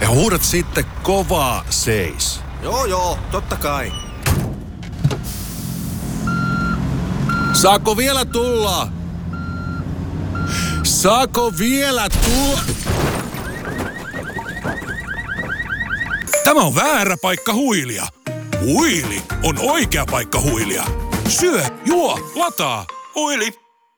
huudat sitten kovaa seis. Joo, totta kai. Saako vielä tulla? Saako vielä tulla? Tämä on väärä paikka huilia. Huili on oikea paikka huilia. Syö, juo, lataa. Huili.